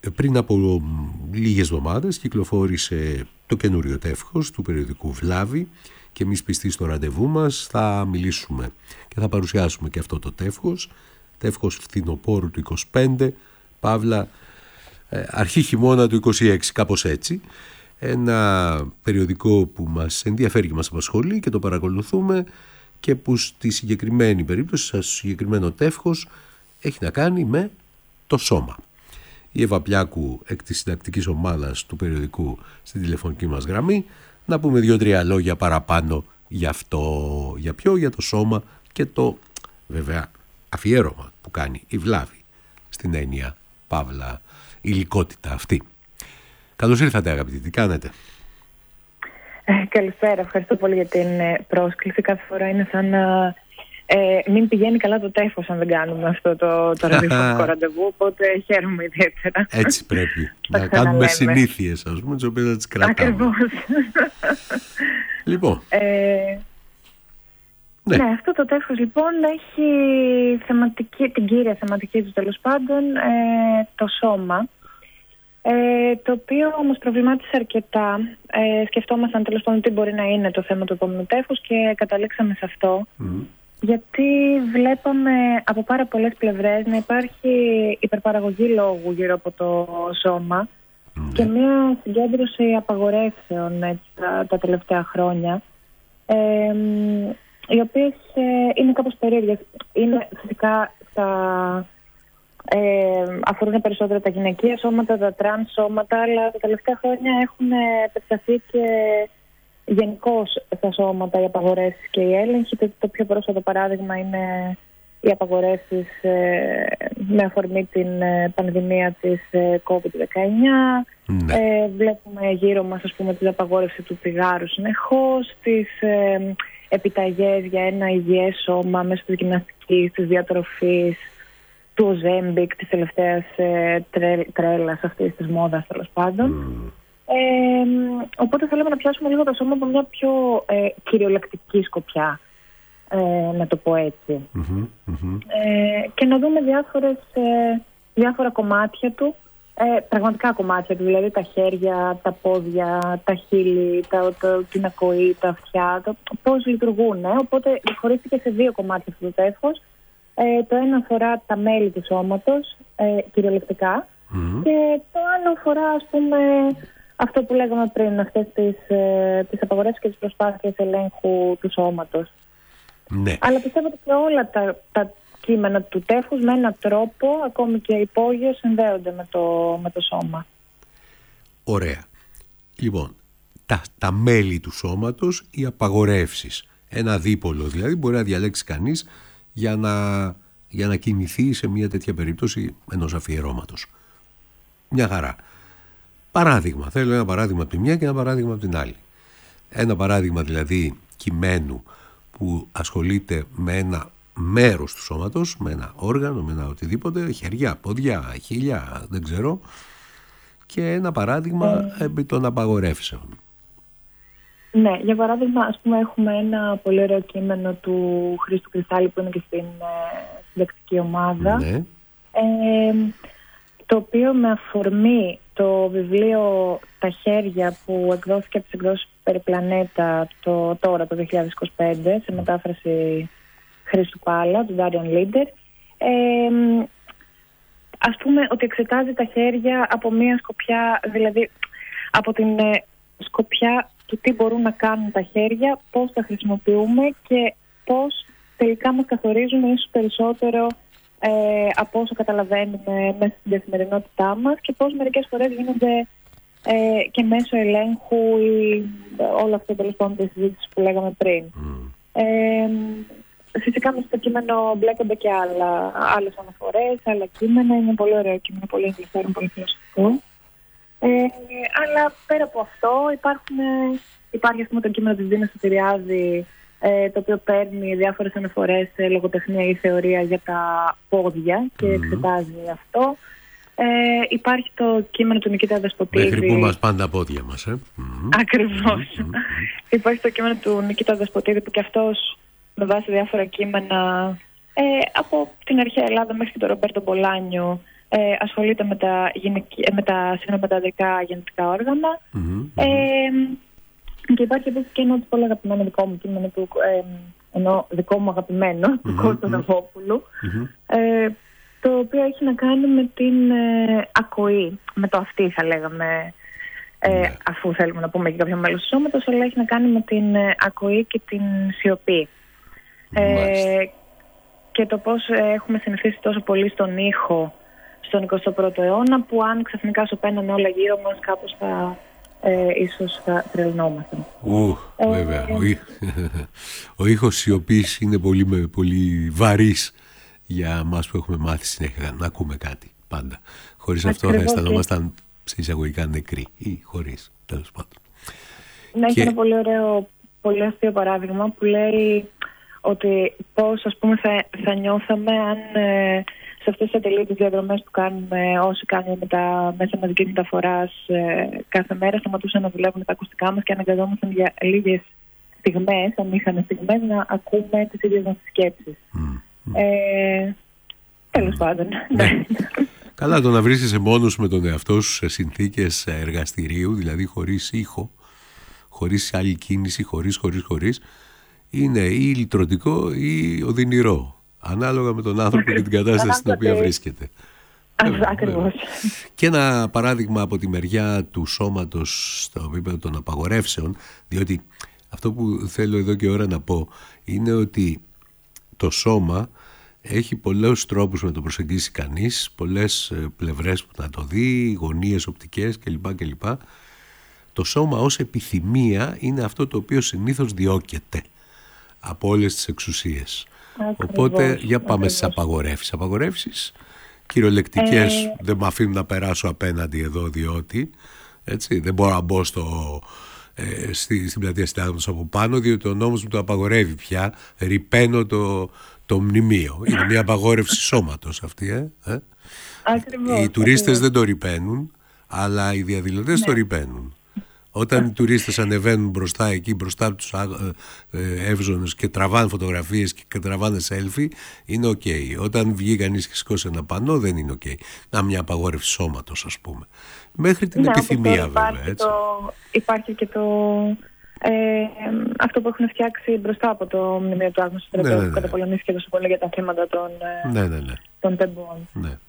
πριν από λίγες εβδομάδες κυκλοφόρησε το καινούριο τεύχος του περιοδικού Βλάβη και εμείς πιστοί στο ραντεβού μας θα μιλήσουμε και θα παρουσιάσουμε και αυτό το τεύχος φθινοπόρου του 25, παύλα αρχή χειμώνα του 26, κάπως έτσι. Ένα περιοδικό που μας ενδιαφέρει και μας απασχολεί και το παρακολουθούμε και που στη συγκεκριμένη περίπτωση, στο συγκεκριμένο τεύχος, έχει να κάνει με το σώμα. Η Εύα Πλιάκου, εκ της συντακτικής ομάδας του περιοδικού, στην τηλεφωνική μας γραμμή, να πούμε 2-3 λόγια παραπάνω για αυτό, για ποιο, για το σώμα και το βέβαια αφιέρωμα που κάνει η Βλάβη στην έννοια παύλα υλικότητα αυτή. Καλώς ήρθατε αγαπητοί, τι κάνετε? Καλησπέρα, ευχαριστώ πολύ για την πρόσκληση. Κάθε φορά είναι σαν να μην πηγαίνει καλά το τέφος αν δεν κάνουμε αυτό το ραδιοφωνικό ραντεβού, οπότε χαίρομαι ιδιαίτερα. Έτσι πρέπει, να κάνουμε συνήθειες, ας πούμε, τις οποίες να τις κρατάμε. Ακριβώς. Λοιπόν. Ναι, αυτό το τεύχος λοιπόν έχει την κύρια θεματική του τέλος πάντων, το σώμα. Το οποίο όμως προβλημάτισε αρκετά. Σκεφτόμασταν τέλος πάντων τι μπορεί να είναι το θέμα του επόμενου τεύχους και καταλήξαμε σε αυτό. Γιατί βλέπαμε από πάρα πολλές πλευρές να υπάρχει υπερπαραγωγή λόγου γύρω από το σώμα και μια συγκέντρωση απαγορεύσεων έτσι, τα τελευταία χρόνια, οι οποίες είναι κάπως περίεργες. Είναι φυσικά αφορούν περισσότερο τα γυναικεία σώματα, τα τρανς σώματα, αλλά τα τελευταία χρόνια έχουν επεκταθεί και γενικώς στα σώματα οι απαγορεύσεις και οι έλεγχοι. Το πιο πρόσφατο παράδειγμα είναι οι απαγορεύσεις με αφορμή την πανδημία της COVID-19. Βλέπουμε γύρω μας, ας πούμε, την απαγόρευση του τσιγάρου συνεχώς, τις επιταγές για ένα υγιές σώμα μέσω της γυμναστικής, της διατροφής, του Οζέμπικ, της τελευταίας τρέλας αυτής της μόδας τέλος πάντων. Οπότε θέλουμε να πιάσουμε λίγο το σώμα από μια πιο κυριολεκτική σκοπιά, να το πω έτσι. Και να δούμε διάφορα κομμάτια του, πραγματικά κομμάτια του, δηλαδή τα χέρια, τα πόδια, τα χείλη, την ακοή, τα αυτιά, πώς λειτουργούν. Οπότε χωρίστηκε σε δύο κομμάτια αυτό το τεύχος. Το ένα αφορά τα μέλη του σώματος, κυριολεκτικά, και το άλλο αφορά, ας πούμε, αυτό που λέγαμε πριν, αυτές τις απαγορεύσεις και τις προσπάθειες ελέγχου του σώματος. Ναι. Αλλά πιστεύω ότι και όλα τα κείμενα του τεύχους με έναν τρόπο, ακόμη και υπόγειο, συνδέονται με το σώμα. Ωραία. Λοιπόν, τα μέλη του σώματος, οι απαγορεύσεις. Ένα δίπολο δηλαδή μπορεί να διαλέξει κανείς για να κινηθεί σε μια τέτοια περίπτωση ενός αφιερώματος. Μια χαρά. Παράδειγμα. Θέλω ένα παράδειγμα από τη μια και ένα παράδειγμα από την άλλη. Ένα παράδειγμα δηλαδή κειμένου που ασχολείται με ένα μέρος του σώματος, με ένα όργανο, με ένα οτιδήποτε, χέρια, πόδια, χείλια, δεν ξέρω, και ένα παράδειγμα επί των απαγορεύσεων. Ναι, για παράδειγμα, ας πούμε, έχουμε ένα πολύ ωραίο κείμενο του Χρήστου Κρυστάλλη που είναι και στην συντακτική ομάδα, ναι. Το οποίο με αφορμή το βιβλίο «Τα χέρια» που εκδόθηκε από τις εκδόσεις Περιπλανέτα τώρα το 2025 σε μετάφραση Χρήστου Πάλα, του Darian Linder, ας πούμε ότι εξετάζει τα χέρια από μια σκοπιά, δηλαδή από την σκοπιά του τι μπορούν να κάνουν τα χέρια, πώς τα χρησιμοποιούμε και πώς τελικά μας καθορίζουν ίσως περισσότερο από όσο καταλαβαίνουμε μέσα στην καθημερινότητά μας και πώς μερικές φορές γίνονται και μέσω ελέγχου ή όλο αυτό τέλος πάντων τη συζήτηση που λέγαμε πριν. Φυσικά μέσα στο κείμενο μπλέκονται και άλλες αναφορές, άλλα κείμενα. Είναι πολύ ωραίο κείμενο, πολύ ενδιαφέρον, πολύ φιλοσοφικό. Αλλά πέρα από αυτό υπάρχει ας πούμε το κείμενο της Δίνας Σωτηριάδη, το οποίο παίρνει διάφορες αναφορές σε λογοτεχνία ή θεωρία για τα πόδια και εξετάζει αυτό. Υπάρχει το κείμενο του Νικήτα Δεσποτίδη. Μέχρι που μας πάνε τα πόδια μας, Ακριβώς. Υπάρχει το κείμενο του Νικήτα Δεσποτίδη που και αυτός με βάση διάφορα κείμενα από την αρχαία Ελλάδα μέχρι και τον Ρομπέρτο Μπολάνιο ασχολείται με τα ανδρικά γεννητικά όργανα. Και υπάρχει επίσης και ένα πολύ αγαπημένο δικό μου κείμενο, δικό μου αγαπημένο, του Κώστα Δαβόπουλου, το οποίο έχει να κάνει με την ακοή, με το αυτή θα λέγαμε, αφού θέλουμε να πούμε και κάποιο μέλος του σώματος, αλλά έχει να κάνει με την ακοή και την σιωπή. Και το πώς έχουμε συνηθίσει τόσο πολύ στον ήχο στον 21ο αιώνα, που αν ξαφνικά σου παίρνανε όλα γύρω μας, κάπως ίσως θα τρελνόμασταν. Βέβαια. Ο ήχος σιωπής είναι πολύ, πολύ βαρύς για μας που έχουμε μάθει συνέχεια να ακούμε κάτι πάντα. Χωρίς αυτό θα αισθανόμασταν σε εισαγωγικά νεκροί ή χωρίς, τέλος πάντων. Ναι, έχει ένα πολύ ωραίο, πολύ αστείο παράδειγμα που λέει ότι πώς, ας πούμε, θα νιώθαμε αν σε αυτές τις ατελείες διαδρομές που κάνουμε όσοι κάνουμε με τα μέσα μαζικής μεταφοράς κάθε μέρα, σταματούσαν να δουλεύουν τα ακουστικά μας και αναγκαζόμασταν για λίγες στιγμές, αμήχανες στιγμές, να ακούμε τις ίδιες μας τις σκέψεις. Τέλος πάντων. Ναι. Καλά, το να βρίσκεσαι μόνος με τον εαυτό σου σε συνθήκες εργαστηρίου, δηλαδή χωρίς ήχο, χωρίς άλλη κίνηση, χωρίς, είναι ή λυτρωτικό ή οδυνηρό, ανάλογα με τον άνθρωπο και την κατάσταση στην οποία βρίσκεται. Ακριβώς. Και ένα παράδειγμα από τη μεριά του σώματος στο επίπεδο των απαγορεύσεων, διότι αυτό που θέλω εδώ και ώρα να πω είναι ότι το σώμα έχει πολλούς τρόπους να το προσεγγίσει κανείς, πολλές πλευρές που να το δει, γωνίες οπτικές κλπ. Το σώμα ως επιθυμία είναι αυτό το οποίο συνήθως διώκεται από όλες τις εξουσίες. Οπότε για πάμε στις απαγορεύσεις. Απαγορεύσεις κυριολεκτικές, δεν με αφήνουν να περάσω απέναντι εδώ, διότι δεν μπορώ να μπω στην πλατεία Συντάγματος από πάνω, διότι ο νόμος μου το απαγορεύει πια. Ρυπαίνω το μνημείο. Είναι μια απαγόρευση σώματος αυτή. Ακριβώς, οι τουρίστες δεν το ρυπαίνουν, αλλά οι διαδηλωτές το ρυπαίνουν. Όταν οι τουρίστες ανεβαίνουν μπροστά από τους εύζωνους και τραβάνε φωτογραφίες και τραβάνε selfie, είναι ok. Όταν βγει κανείς και σηκώσει ένα πανό, δεν είναι ok. Να, μια απαγόρευση σώματος, ας πούμε. Μέχρι την επιθυμία, βέβαια. Υπάρχει και αυτό που έχουν φτιάξει μπροστά από το μνημείο του Άγνωστου Στρατού, που καταπολεμήθηκε τόσο πολύ για τα θέματα των τεμπών. Ναι.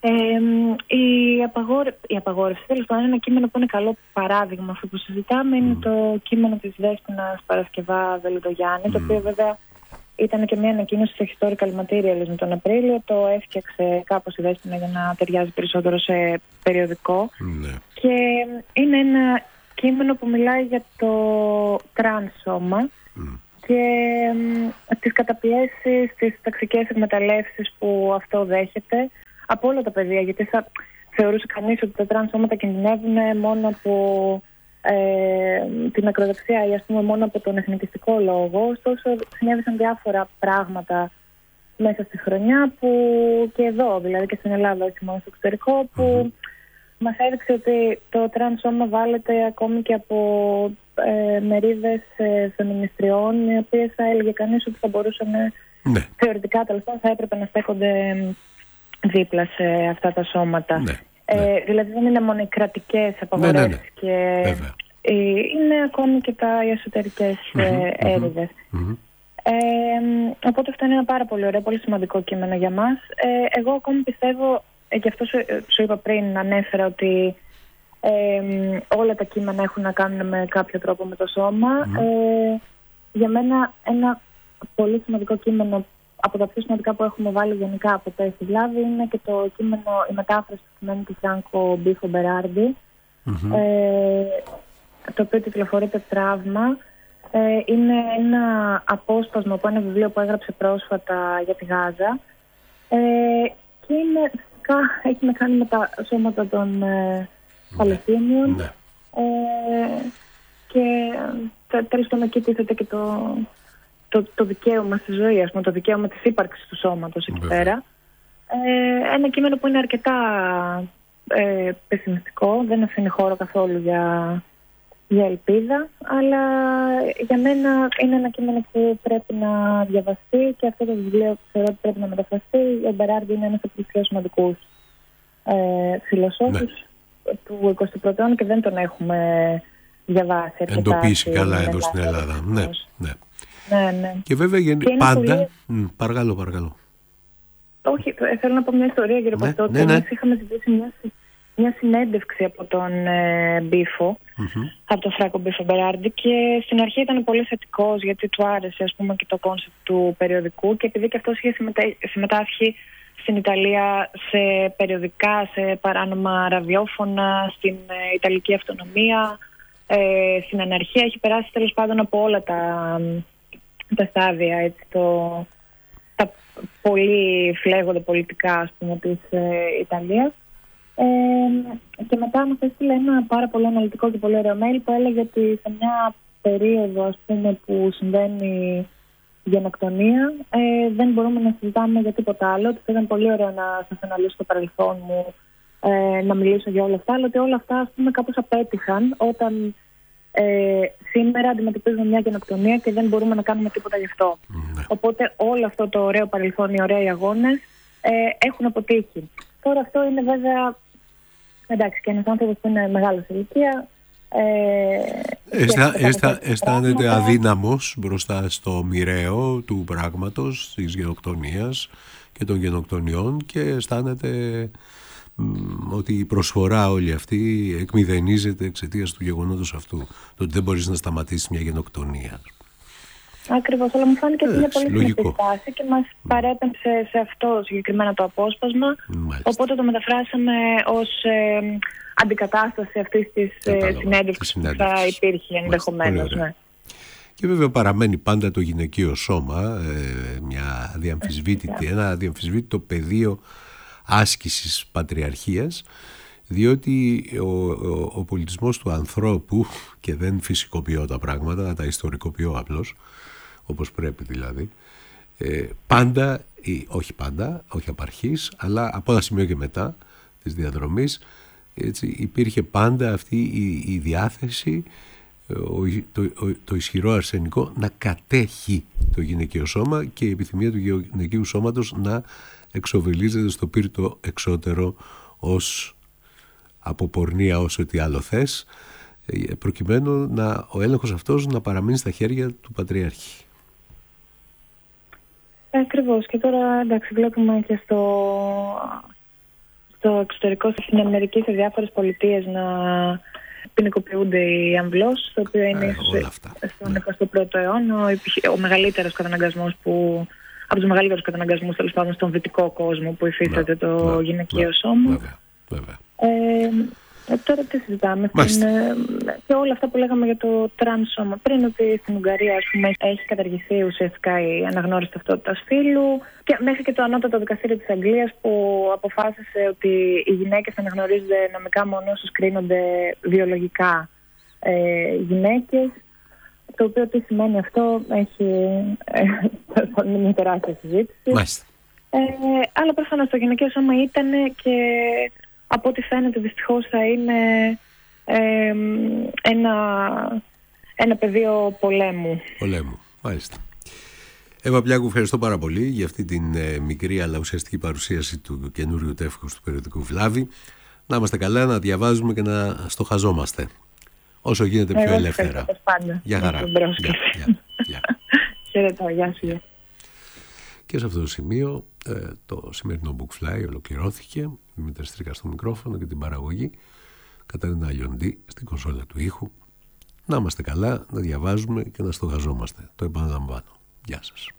Η απαγόρευση, τέλος πάντων, είναι ένα κείμενο που είναι καλό παράδειγμα αυτό που συζητάμε. Είναι το κείμενο της Δέσποινας Παρασκευά Βελοντογιάννη, το οποίο βέβαια ήταν και μια ανακοίνωση στο Historical Materialism τον Απρίλιο. Το έφτιαξε κάπως η Δέσποινα για να ταιριάζει περισσότερο σε περιοδικό. Και είναι ένα κείμενο που μιλάει για το τρανς σώμα και τις καταπιέσεις, τις ταξικές εκμεταλλεύσεις που αυτό δέχεται από όλα τα πεδία, γιατί θα θεωρούσε κανείς ότι τα τρανς σώματα κινδυνεύουν μόνο από την ακροδεξιά ή, ας πούμε, μόνο από τον εθνικιστικό λόγο. Ωστόσο συνέβησαν διάφορα πράγματα μέσα στη χρονιά που και εδώ, δηλαδή και στην Ελλάδα, όχι μόνο στο εξωτερικό, που μας έδειξε ότι το τρανς σώμα βάλεται ακόμη και από μερίδες φεμινιστριών, οι οποίες θα έλεγε κανείς ότι θα μπορούσαν θεωρητικά, τέλος πάντων, θα έπρεπε να στέκονται δίπλα σε αυτά τα σώματα. Δηλαδή δεν είναι μόνο οι κρατικές απαγορεύσεις και είναι ακόμη και οι εσωτερικές έρηδες. Οπότε αυτό είναι ένα πάρα πολύ ωραίο, πολύ σημαντικό κείμενο για μας. Εγώ ακόμη πιστεύω, και αυτό σου είπα πριν, ανέφερα ότι όλα τα κείμενα έχουν να κάνουν με κάποιο τρόπο με το σώμα. Για μένα ένα πολύ σημαντικό κείμενο, από τα πιο σημαντικά που έχουμε βάλει γενικά ποτέ στη Βλάβη, είναι και το κείμενο, η μετάφραση του κειμένου του Φράνκο Μπίφο Μπεράρντι, το οποίο κυκλοφορείται Τραύμα. Είναι ένα απόσπασμα από ένα βιβλίο που έγραψε πρόσφατα για τη Γάζα και είναι, φυσικά έχει να κάνει με τα σώματα των Παλαιστίνιων και τέλος πάντων εκεί τίθεται και το δικαίωμα στη ζωή, ας πούμε, το δικαίωμα της ύπαρξης του σώματος εκεί πέρα. Ένα κείμενο που είναι αρκετά πεσημιστικό, δεν αφήνει χώρο καθόλου για ελπίδα, αλλά για μένα είναι ένα κείμενο που πρέπει να διαβαστεί και αυτό το βιβλίο θεωρώ ότι πρέπει να μεταφραστεί. Ο Μπεράρντι είναι ένας από τους πιο σημαντικούς φιλοσόφους του 21ου αιώνα και δεν τον έχουμε διαβάσει αρκετά. Εντοπίσει καλά εδώ στην Ελλάδα. Ναι. Ναι. Και βέβαια πάντα... Παρακαλώ. Όχι, θέλω να πω μια ιστορία, κύριε Παστότη. Εμείς είχαμε ζητήσει μια συνέντευξη από τον Μπίφο, από τον Φράκο Μπίφο Μπεράρντι, και στην αρχή ήταν πολύ θετικός, γιατί του άρεσε, ας πούμε, και το κόνσεπτ του περιοδικού, και επειδή και αυτός είχε συμμετάσχει στην Ιταλία σε περιοδικά, σε παράνομα ραδιόφωνα, στην Ιταλική αυτονομία, στην αναρχία, έχει περάσει τέλος πάντων από όλα τα στάδια, έτσι, τα πολύ φλέγοντα πολιτικά, ας πούμε, της Ιταλίας. Και μετά μας έστειλε ένα πάρα πολύ αναλυτικό και πολύ ωραίο mail που έλεγε ότι σε μια περίοδο, ας πούμε, που συμβαίνει γενοκτονία, δεν μπορούμε να συζητάμε για τίποτα άλλο. Ότι ήταν πολύ ωραίο να σας αναλύσω το παρελθόν μου, να μιλήσω για όλα αυτά, αλλά ότι όλα αυτά, ας πούμε, κάπως απέτυχαν όταν σήμερα αντιμετωπίζουμε μια γενοκτονία και δεν μπορούμε να κάνουμε τίποτα γι' αυτό. Οπότε όλο αυτό το ωραίο παρελθόν, οι ωραίοι αγώνες έχουν αποτύχει. Τώρα αυτό είναι βέβαια, εντάξει, και ένας άνθρωπος που είναι μεγάλος σε ηλικία, αισθάνεται αδύναμος μπροστά στο μοιραίο του πράγματος, της γενοκτονίας και των γενοκτονιών, και αισθάνεται ότι η προσφορά όλη αυτή εκμηδενίζεται εξαιτίας του γεγονότος αυτού, το ότι δεν μπορείς να σταματήσεις μια γενοκτονία. Ακριβώς, αλλά μου φάνηκε ότι είναι πολύ σημαντική στάση και μας παρέπεμψε σε αυτό συγκεκριμένα το απόσπασμα. Οπότε το μεταφράσαμε ως αντικατάσταση αυτής της συνέντευξης που θα υπήρχε ενδεχομένως. Ναι. Και βέβαια παραμένει πάντα το γυναικείο σώμα ένα αδιαμφισβήτητο πεδίο άσκησης πατριαρχίας, διότι ο πολιτισμός του ανθρώπου, και δεν φυσικοποιώ τα πράγματα, τα ιστορικοποιώ απλώς, όπως πρέπει δηλαδή, όχι απ' αρχής, αλλά από ένα σημείο και μετά της διαδρομής, έτσι, υπήρχε πάντα αυτή η διάθεση, το ισχυρό αρσενικό να κατέχει το γυναικείο σώμα και η επιθυμία του γυναικείου σώματος να εξοβελίζεται στο πύρτο εξώτερο ως από πορνεία όσο τι άλλο θες, προκειμένου ο έλεγχος αυτός να παραμείνει στα χέρια του Πατριάρχη. Ακριβώς. Και τώρα, εντάξει, βλέπουμε και στο εξωτερικό, στην Αμερική, σε διάφορες πολιτείες να ποινικοποιούνται οι αμβλώσεις, το οποίο είναι στον 21ο αιώνα ο μεγαλύτερος καταναγκασμός από τους μεγαλύτερους καταναγκασμούς, τέλος πάντων, στον δυτικό κόσμο που υφίσταται το γυναικείο σώμα. Βέβαια. Τώρα τι συζητάμε, και όλα αυτά που λέγαμε για το τρανς σώμα. Πριν, ότι στην Ουγγαρία, ας πούμε, έχει καταργηθεί ουσιαστικά η αναγνώριση ταυτότητας φύλου, και μέχρι και το ανώτατο δικαστήριο της Αγγλίας που αποφάσισε ότι οι γυναίκες αναγνωρίζονται νομικά μόνο όσους κρίνονται βιολογικά γυναίκες. Το οποίο τι σημαίνει αυτό, έχει μια τεράστια συζήτηση. Αλλά προφανώς το γυναικείο σώμα ήταν, και από ό,τι φαίνεται δυστυχώς θα είναι ένα πεδίο πολέμου. Μάλιστα. Εύα Πλιάκου, ευχαριστώ πάρα πολύ για αυτή την μικρή αλλά ουσιαστική παρουσίαση του καινούριου τεύχους του περιοδικού Βλάβη. Να είμαστε καλά, να διαβάζουμε και να στοχαζόμαστε όσο γίνεται πιο ελεύθερα. Γεια χαρά. Χαιρετώ, γεια σου. Και σε αυτό το σημείο το σημερινό Bookfly ολοκληρώθηκε. Δημήτρη Στρίκα στο μικρόφωνο και την παραγωγή, Κατερίνα Λιοντή στην κονσόλα του ήχου. Να είμαστε καλά, να διαβάζουμε και να στοχαζόμαστε. Το επαναλαμβάνω. Γεια σας.